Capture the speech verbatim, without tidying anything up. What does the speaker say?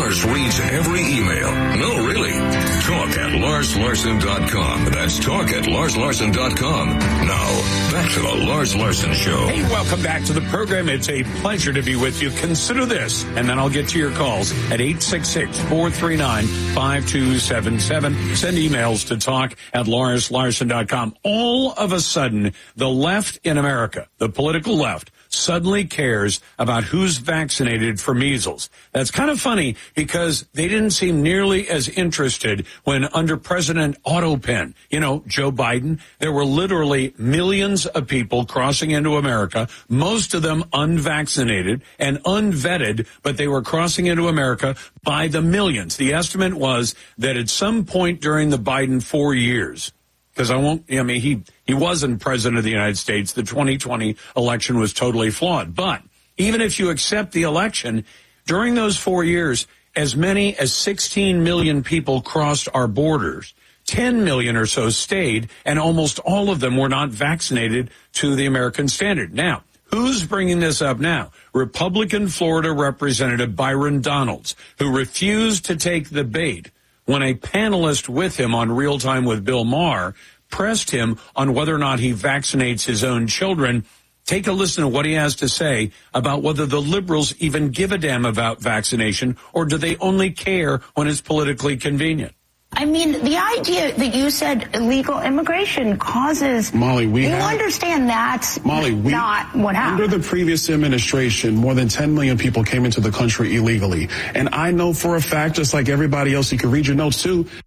Lars reads every email. No, really. Talk at Lars Larson dot com. That's talk at Lars Larson dot com. Now, back to the Lars Larson Show. Hey, welcome back to the program. It's a pleasure to be with you. Consider this, and then I'll get to your calls at eight six six, four three nine, five two seven seven. Send emails to talk at Lars Larson dot com. All of a sudden, the left in America, the political left, suddenly cares about who's vaccinated for measles. That's kind of funny because they didn't seem nearly as interested when under President Otto Penn, you know, Joe Biden, there were literally millions of people crossing into America, most of them unvaccinated and unvetted, but they were crossing into America by the millions. The estimate was that at some point during the Biden four years, because I won't, I mean, he, he wasn't president of the United States. The twenty twenty election was totally flawed. But even if you accept the election, during those four years, as many as sixteen million people crossed our borders. ten million or so stayed, and almost all of them were not vaccinated to the American standard. Now, who's bringing this up now? Republican Florida Representative Byron Donalds, who refused to take the bait when a panelist with him on Real Time with Bill Maher pressed him on whether or not he vaccinates his own children. Take a listen to what he has to say about whether the liberals even give a damn about vaccination, or do they only care when it's politically convenient? I mean, the idea that you said illegal immigration causes... Molly, we You have, understand that's Molly, we, not what happened. Under the previous administration, more than ten million people came into the country illegally. And I know for a fact, just like everybody else, you can read your notes too,